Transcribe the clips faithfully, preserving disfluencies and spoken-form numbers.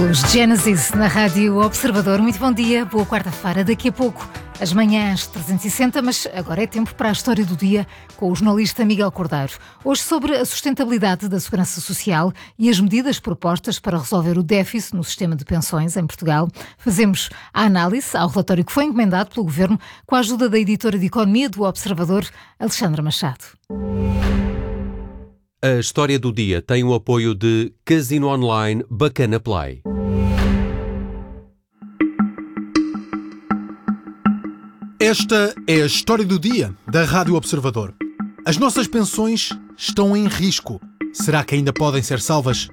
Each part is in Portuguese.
Os Genesis na Rádio Observador. Muito bom dia, boa quarta-feira. Daqui a pouco, as manhãs trezentos e sessenta, mas agora é tempo para a história do dia com o jornalista Miguel Cordeiro. Hoje sobre a sustentabilidade da segurança social e as medidas propostas para resolver o déficit no sistema de pensões em Portugal. Fazemos a análise ao relatório que foi encomendado pelo Governo com a ajuda da editora de Economia do Observador, Alexandra Machado. A história do dia tem o apoio de Casino Online Bacana Play. Esta é a história do dia da Rádio Observador. As nossas pensões estão em risco. Será que ainda podem ser salvas?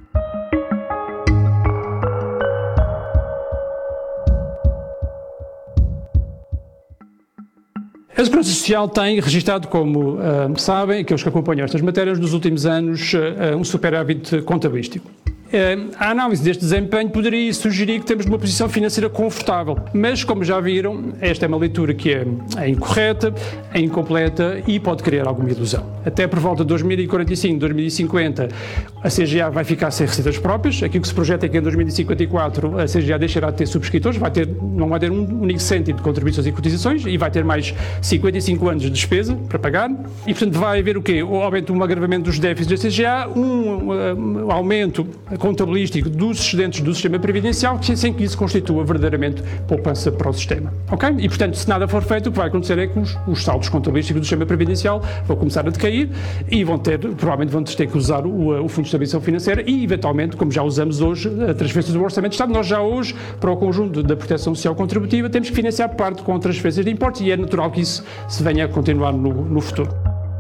A Segurança Social tem registado, como uh, sabem, aqueles que acompanham estas matérias, nos últimos anos, uh, um superávit contabilístico. Uh, a análise deste desempenho poderia sugerir que temos uma posição financeira confortável, mas, como já viram, esta é uma leitura que é, é incorreta, é incompleta e pode criar alguma ilusão. Até por volta de dois mil e quarenta e cinco, dois mil e cinquenta, a C G A vai ficar sem receitas próprias. Aquilo que se projeta é que em dois mil e cinquenta e quatro a C G A deixará de ter subscritores, vai ter, não vai ter um único cêntimo de contribuições e cotizações e vai ter mais cinquenta e cinco anos de despesa para pagar e, portanto, vai haver o quê? O aumento, um agravamento dos déficits da C G A, um, um, um aumento contabilístico dos excedentes do sistema previdencial, sem que isso constitua verdadeiramente poupança para o sistema. Ok? E, portanto, se nada for feito, o que vai acontecer é que os, os saldos contabilísticos do sistema previdencial vão começar a decair e vão ter, provavelmente vão ter que usar o, o Fundo de Estabilização Financeira e, eventualmente, como já usamos hoje, a transferência do Orçamento de Estado, nós já hoje, para o conjunto da proteção social contributiva, temos que financiar parte com transferências de impostos e é natural que isso se venha a continuar no, no futuro.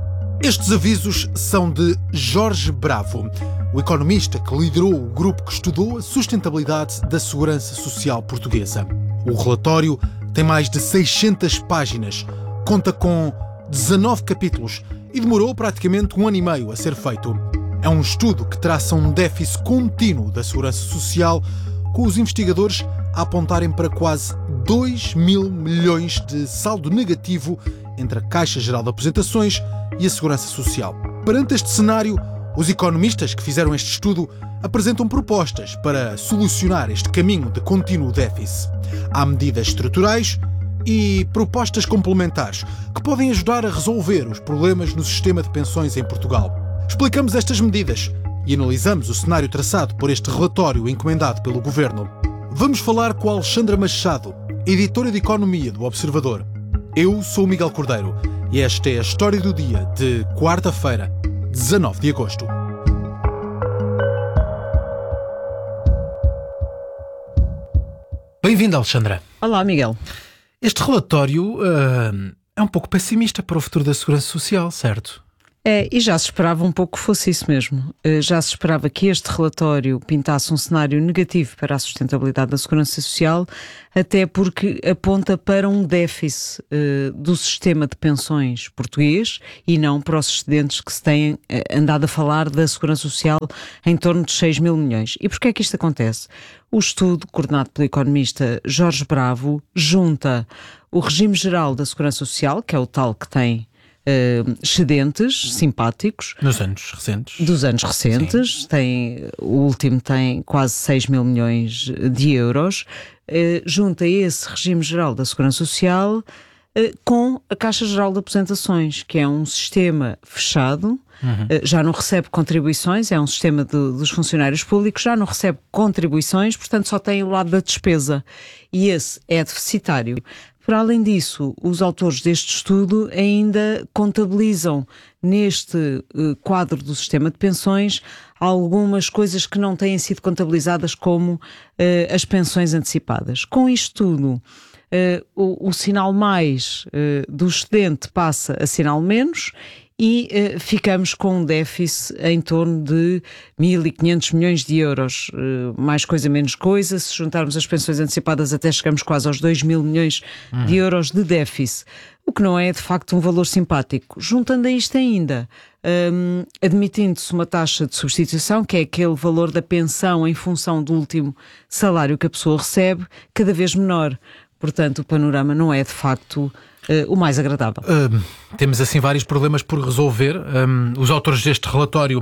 Estes avisos são de Jorge Bravo, o economista que liderou o grupo que estudou a sustentabilidade da segurança social portuguesa. O relatório tem mais de seiscentas páginas, conta com dezanove capítulos e demorou praticamente um ano e meio a ser feito. É um estudo que traça um déficit contínuo da segurança social, com os investigadores a apontarem para quase dois mil milhões de saldo negativo entre a Caixa Geral de Aposentações e a Segurança Social. Perante este cenário, os economistas que fizeram este estudo apresentam propostas para solucionar este caminho de contínuo déficit. Há medidas estruturais e propostas complementares que podem ajudar a resolver os problemas no sistema de pensões em Portugal. Explicamos estas medidas e analisamos o cenário traçado por este relatório encomendado pelo Governo. Vamos falar com a Alexandra Machado, editora de Economia do Observador. Eu sou o Miguel Cordeiro e esta é a história do dia de quarta-feira, dezanove de agosto. Bem-vinda, Alexandra. Olá, Miguel. Este relatório uh, é um pouco pessimista para o futuro da segurança social, certo? É, e já se esperava um pouco que fosse isso mesmo. Já se esperava que este relatório pintasse um cenário negativo para a sustentabilidade da segurança social, até porque aponta para um déficit uh, do sistema de pensões português e não para os excedentes que se têm uh, andado a falar da segurança social em torno de seis mil milhões. E porquê é que isto acontece? O estudo, coordenado pelo economista Jorge Bravo, junta o regime geral da segurança social, que é o tal que tem Uh, excedentes simpáticos nos anos recentes dos anos recentes tem, o último tem quase seis mil milhões de euros, uh, junta esse regime geral da segurança social uh, com a Caixa Geral de Aposentações, que é um sistema fechado. Uhum. Uh, já não recebe contribuições, é um sistema de, dos funcionários públicos, já não recebe contribuições, portanto só tem o lado da despesa e esse é deficitário. Para além disso, os autores deste estudo ainda contabilizam neste uh, quadro do sistema de pensões algumas coisas que não têm sido contabilizadas, como uh, as pensões antecipadas. Com isto tudo, uh, o, o sinal mais uh, do excedente passa a sinal menos e uh, ficamos com um déficit em torno de mil e quinhentos milhões de euros, uh, mais coisa menos coisa. Se juntarmos as pensões antecipadas até chegamos quase aos dois mil milhões uhum. de euros de déficit, o que não é de facto um valor simpático. Juntando a isto ainda, um, admitindo-se uma taxa de substituição, que é aquele valor da pensão em função do último salário que a pessoa recebe, cada vez menor. Portanto, o panorama não é de facto Uh, o mais agradável. Uh, temos assim vários problemas por resolver. Um, os autores deste relatório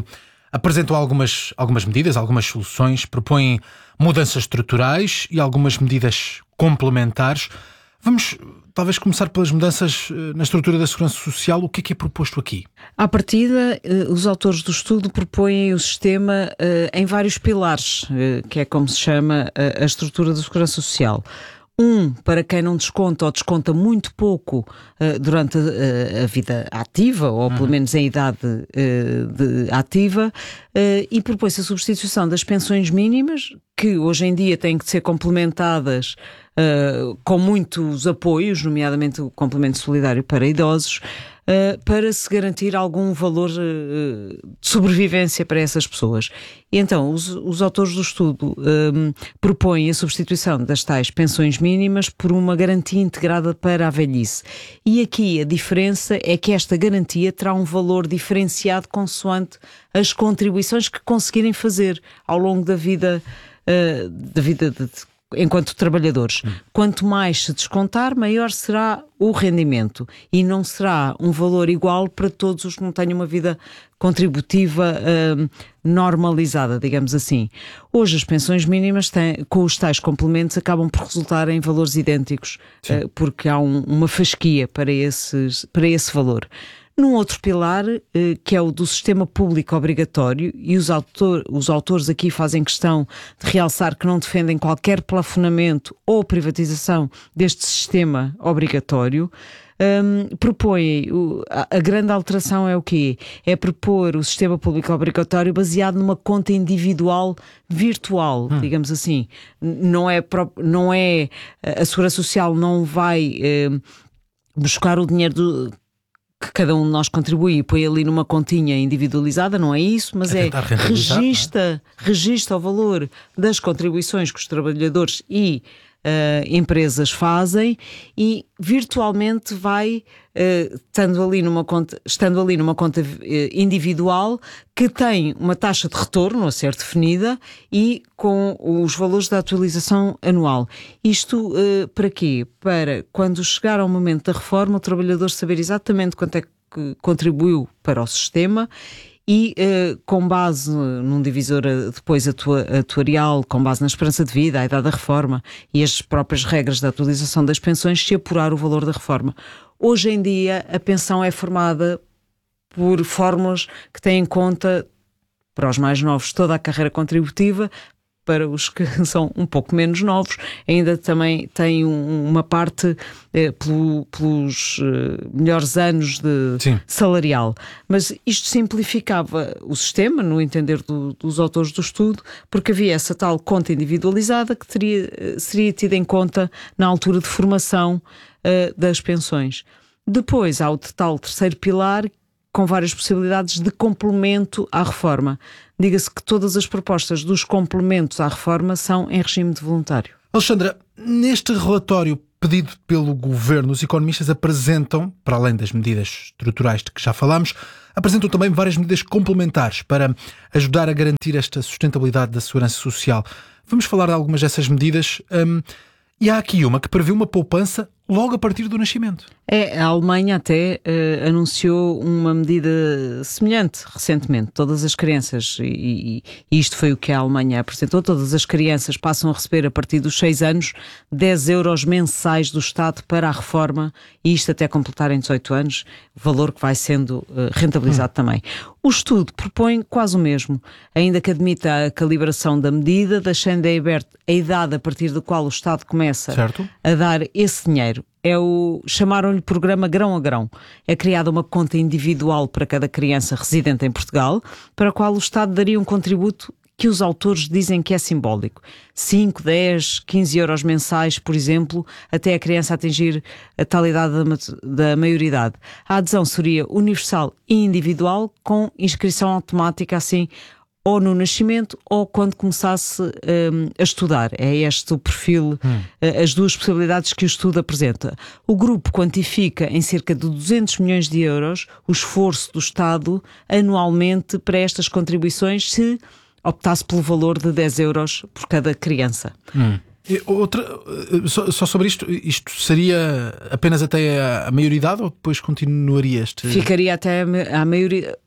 apresentam algumas, algumas medidas, algumas soluções, propõem mudanças estruturais e algumas medidas complementares. Vamos talvez começar pelas mudanças na estrutura da Segurança Social. O que é que é proposto aqui? À partida, os autores do estudo propõem o sistema em vários pilares, que é como se chama a estrutura da Segurança Social. Um, para quem não desconta ou desconta muito pouco uh, durante a, a vida ativa, ou pelo menos em idade uh, de ativa, uh, e propõe-se a substituição das pensões mínimas, que hoje em dia têm que ser complementadas uh, com muitos apoios, nomeadamente o complemento solidário para idosos, Uh, para se garantir algum valor uh, de sobrevivência para essas pessoas. E então, os, os autores do estudo um, propõem a substituição das tais pensões mínimas por uma garantia integrada para a velhice. E aqui a diferença é que esta garantia terá um valor diferenciado consoante as contribuições que conseguirem fazer ao longo da vida, uh, da vida de, de enquanto trabalhadores. Hum. Quanto mais se descontar, maior será o rendimento e não será um valor igual para todos os que não tenham uma vida contributiva uh, normalizada, digamos assim. Hoje as pensões mínimas têm, com os tais complementos acabam por resultar em valores idênticos, uh, porque há um, uma fasquia para, esses, para esse valor. Num outro pilar, que é o do sistema público obrigatório, e os, autor, os autores aqui fazem questão de realçar que não defendem qualquer plafonamento ou privatização deste sistema obrigatório, um, propõem, a, a grande alteração é o quê? É propor o sistema público obrigatório baseado numa conta individual virtual, hum. digamos assim. Não é, não é, a Segurança Social não vai um, buscar o dinheiro do... que cada um de nós contribui e põe ali numa continha individualizada, não é isso, mas é, é registra, é? registra o valor das contribuições que os trabalhadores e uh, empresas fazem e virtualmente vai, uh, estando, ali numa conta, estando ali numa conta uh, individual que tem uma taxa de retorno a ser definida e com os valores da atualização anual. Isto uh, para quê? Para quando chegar ao momento da reforma o trabalhador saber exatamente quanto é que contribuiu para o sistema e uh, com base num divisor depois atua, atuarial, com base na esperança de vida, a idade da reforma e as próprias regras da atualização das pensões, se apurar o valor da reforma. Hoje em dia a pensão é formada por fórmulas que têm em conta, para os mais novos, toda a carreira contributiva, para os que são um pouco menos novos, ainda também tem um, uma parte eh, pelo, pelos eh, melhores anos de Sim. salarial. Mas isto simplificava o sistema, no entender do, dos autores do estudo, porque havia essa tal conta individualizada que teria, seria tida em conta na altura de formação eh, das pensões. Depois há o tal terceiro pilar, com várias possibilidades de complemento à reforma. Diga-se que todas as propostas dos complementos à reforma são em regime de voluntário. Alexandra, neste relatório pedido pelo Governo, os economistas apresentam, para além das medidas estruturais de que já falámos, apresentam também várias medidas complementares para ajudar a garantir esta sustentabilidade da segurança social. Vamos falar de algumas dessas medidas. Um, e há aqui uma que prevê uma poupança logo a partir do nascimento. É, a Alemanha até uh, anunciou uma medida semelhante recentemente. Todas as crianças, e, e isto foi o que a Alemanha apresentou, todas as crianças passam a receber a partir dos seis anos dez euros mensais do Estado para a reforma, e isto até completarem dezoito anos, valor que vai sendo uh, rentabilizado hum. também. O estudo propõe quase o mesmo, ainda que admita a calibração da medida, deixando em aberto a idade a partir da qual o Estado começa certo. a dar esse dinheiro. É o, chamaram-lhe programa grão a grão. É criada uma conta individual para cada criança residente em Portugal, para a qual o Estado daria um contributo que os autores dizem que é simbólico. cinco, dez, quinze euros mensais, por exemplo, até a criança atingir a tal idade da, da maioridade. A adesão seria universal e individual, com inscrição automática, assim, ou no nascimento ou quando começasse um, a estudar. É este o perfil, hum. as duas possibilidades que o estudo apresenta. O grupo quantifica em cerca de duzentos milhões de euros o esforço do Estado anualmente para estas contribuições, se optasse pelo valor de dez euros por cada criança. Hum. Outra, só, só sobre isto, isto seria apenas até a maioridade ou depois continuaria este? Ficaria até a maioridade.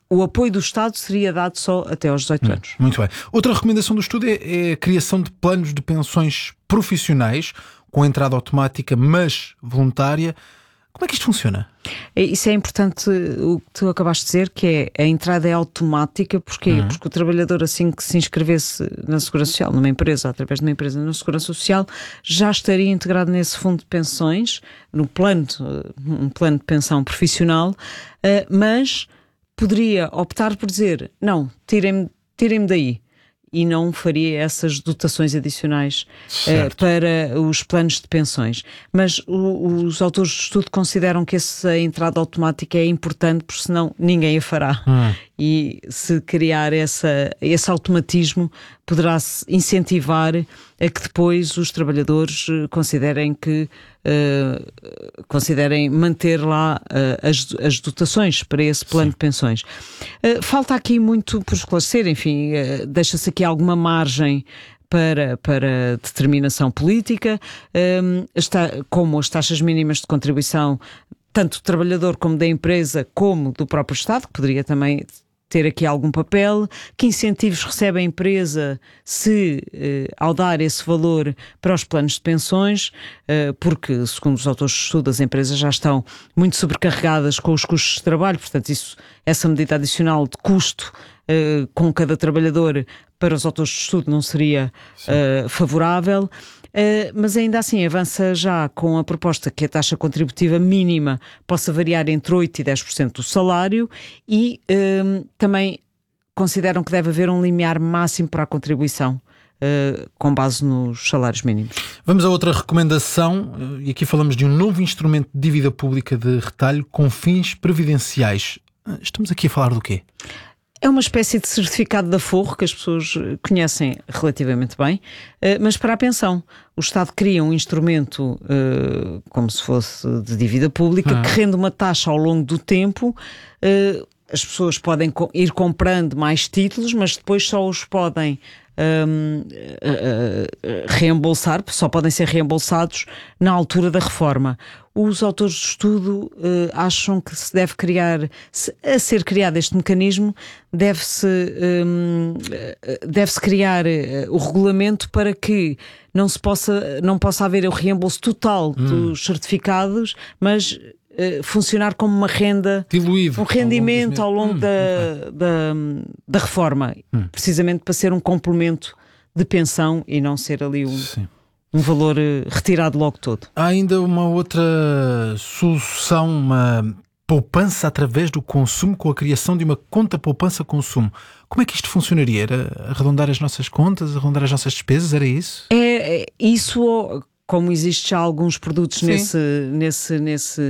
o apoio do Estado seria dado só até aos dezoito hum, anos. Muito bem. Outra recomendação do estudo é, é a criação de planos de pensões profissionais com entrada automática, mas voluntária. Como é que isto funciona? Isso é importante, o que tu acabaste de dizer, que é a entrada é automática. Porquê? Uhum. Porque o trabalhador, assim que se inscrevesse na Segurança Social, numa empresa, através de uma empresa na Segurança Social, já estaria integrado nesse fundo de pensões, no plano, um plano de pensão profissional, mas poderia optar por dizer, não, tirem-me, tirem-me daí. E não faria essas dotações adicionais uh, para os planos de pensões. Mas o, os autores do estudo consideram que essa entrada automática é importante, porque senão ninguém a fará. Hum. E se criar essa, esse automatismo, poderá-se incentivar a que depois os trabalhadores considerem que uh, considerem manter lá uh, as, as dotações para esse plano Sim. de pensões. Uh, falta aqui muito por esclarecer, enfim, uh, deixa-se aqui alguma margem para, para determinação política, um, está, como as taxas mínimas de contribuição, tanto do trabalhador como da empresa, como do próprio Estado, que poderia também ter aqui algum papel, que incentivos recebe a empresa se, eh, ao dar esse valor para os planos de pensões, eh, porque, segundo os autores de estudo, as empresas já estão muito sobrecarregadas com os custos de trabalho, portanto, isso, essa medida adicional de custo eh, com cada trabalhador para os autores de estudo não seria eh, favorável. Uh, mas ainda assim avança já com a proposta que a taxa contributiva mínima possa variar entre oito por cento e dez por cento do salário e uh, também consideram que deve haver um limiar máximo para a contribuição uh, com base nos salários mínimos. Vamos a outra recomendação, e aqui falamos de um novo instrumento de dívida pública de retalho com fins previdenciais. Estamos aqui a falar do quê? É uma espécie de certificado de aforro que as pessoas conhecem relativamente bem, mas para a pensão. O Estado cria um instrumento como se fosse de dívida pública ah. que rende uma taxa ao longo do tempo. As pessoas podem ir comprando mais títulos, mas depois só os podem Um, uh, uh, reembolsar, só podem ser reembolsados na altura da reforma. Os autores do estudo uh, acham que se deve criar, se, a ser criado este mecanismo, deve-se um, deve-se criar uh, o regulamento para que não se possa, não possa haver o reembolso total hum. dos certificados, mas Uh, funcionar como uma renda, Diluído, um rendimento ao longo, ao longo hum, da, da, da reforma, hum. precisamente para ser um complemento de pensão e não ser ali um, um valor uh, retirado logo todo. Há ainda uma outra solução, uma poupança através do consumo, com a criação de uma conta poupança-consumo. Como é que isto funcionaria? Era arredondar as nossas contas, arredondar as nossas despesas? Era isso? É, é isso... Como existe já alguns produtos nesse, nesse, nesse,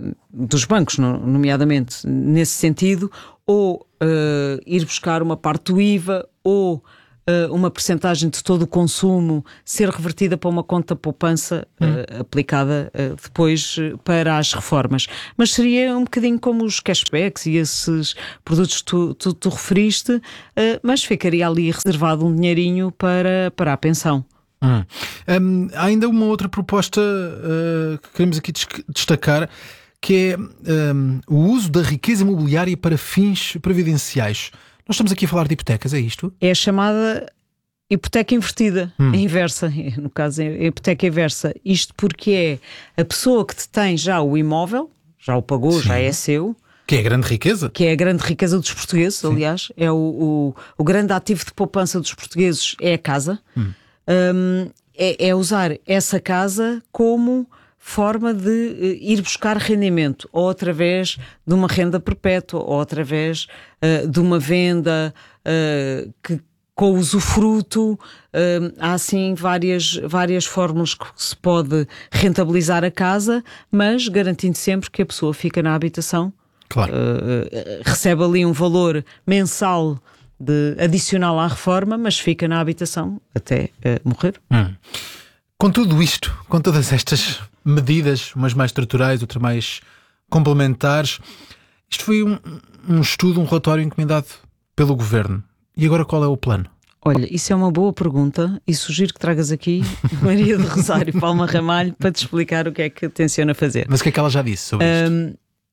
dos bancos, nomeadamente, nesse sentido, ou uh, ir buscar uma parte do I V A, ou uh, uma percentagem de todo o consumo ser revertida para uma conta poupança hum. uh, aplicada uh, depois uh, para as reformas. Mas seria um bocadinho como os cashbacks e esses produtos que tu, tu, tu referiste, uh, mas ficaria ali reservado um dinheirinho para, para a pensão. Hum. Um, há ainda uma outra proposta uh, que queremos aqui destacar, que é um, o uso da riqueza imobiliária para fins previdenciais. Nós estamos aqui a falar de hipotecas, é isto? É a chamada hipoteca invertida, hum. inversa, no caso é a hipoteca inversa. Isto porque é a pessoa que detém já o imóvel, já o pagou, Sim. já é seu. Que é a grande riqueza. Que é a grande riqueza dos portugueses, Sim. aliás. É o, o, o grande ativo de poupança dos portugueses é a casa. Hum. Um, é, é usar essa casa como forma de uh, ir buscar rendimento, ou através de uma renda perpétua, ou através uh, de uma venda uh, que, com usufruto. Uh, há assim várias, várias fórmulas que se pode rentabilizar a casa, mas garantindo sempre que a pessoa fica na habitação. Claro. Uh, recebe ali um valor mensal de adicional à reforma, mas fica na habitação até uh, morrer. Hum. Com tudo isto, com todas estas medidas, umas mais estruturais, outras mais complementares, isto foi um, um estudo, um relatório encomendado pelo Governo. E agora qual é o plano? Olha, isso é uma boa pergunta e sugiro que tragas aqui Maria do Rosário Palma Ramalho para te explicar o que é que tenciona fazer. Mas o que é que ela já disse sobre isto? Um,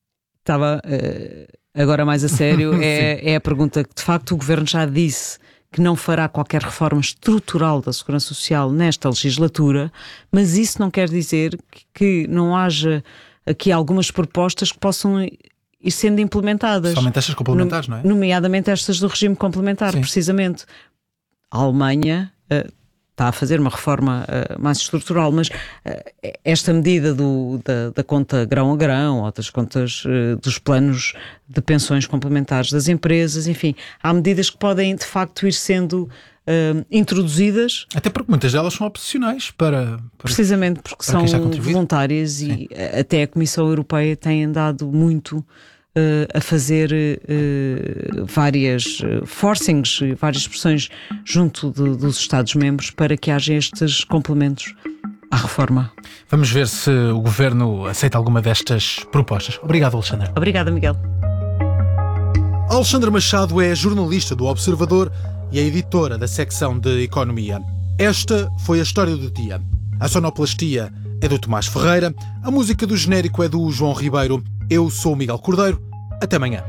estava uh, agora mais a sério, é, é a pergunta que de facto o Governo já disse que não fará qualquer reforma estrutural da Segurança Social nesta legislatura, mas isso não quer dizer que, que não haja aqui algumas propostas que possam ir sendo implementadas. Somente estas complementares, não é? Nomeadamente estas do regime complementar, Sim. precisamente. A Alemanha uh, está a fazer uma reforma uh, mais estrutural, mas uh, esta medida do, da, da conta grão a grão, ou das contas uh, dos planos de pensões complementares das empresas, enfim, há medidas que podem de facto ir sendo uh, introduzidas. Até porque muitas delas são opcionais para... para precisamente porque para são voluntárias. Sim. E até a Comissão Europeia tem andado muito Uh, a fazer uh, várias uh, forcings, várias pressões junto de, dos Estados-membros para que haja estes complementos à reforma. Vamos ver se o Governo aceita alguma destas propostas. Obrigado, Alexandra. Obrigada, Miguel. Alexandra Machado é jornalista do Observador e é editora da secção de Economia. Esta foi a história do dia. A sonoplastia é do Tomás Ferreira, a música do genérico é do João Ribeiro. Eu sou o Miguel Cordeiro. Até amanhã.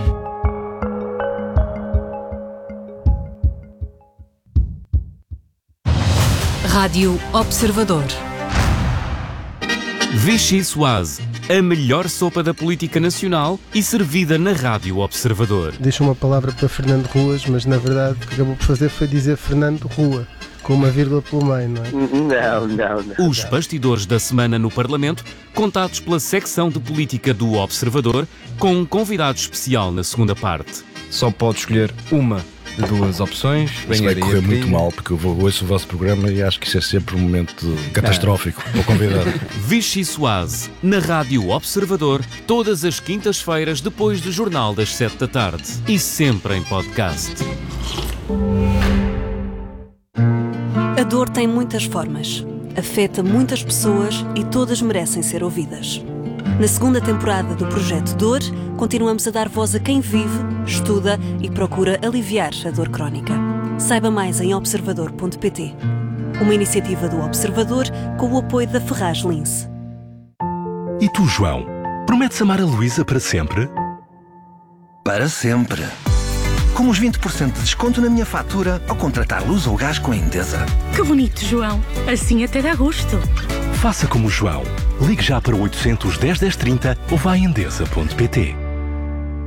Rádio Observador. Vichy Soase, a melhor sopa da política nacional e servida na Rádio Observador. Deixa uma palavra para Fernando Ruas, mas na verdade o que acabou por fazer foi dizer Fernando Rua, com uma vírgula pelo meio, não é? Não, não, não. Os bastidores da semana no Parlamento, contados pela secção de política do Observador, com um convidado especial na segunda parte. Só pode escolher uma de duas opções. Isso vai correr muito mal, porque eu vou, ouço o vosso programa e acho que isso é sempre um momento catastrófico para o convidado. Vichy Soase, na Rádio Observador, todas as quintas-feiras depois do Jornal das Sete da Tarde. E sempre em podcast. A dor tem muitas formas, afeta muitas pessoas e todas merecem ser ouvidas. Na segunda temporada do Projeto Dor, continuamos a dar voz a quem vive, estuda e procura aliviar a dor crónica. Saiba mais em observador ponto pt. Uma iniciativa do Observador com o apoio da Ferraz Lince. E tu, João, prometes amar a Luísa para sempre? Para sempre. Com os vinte por cento de desconto na minha fatura ao contratar luz ou gás com a Endesa. Que bonito, João. Assim até dá gosto. Faça como o João. Ligue já para o oitocentos, dez, dez, trinta ou vá a endesa ponto pt.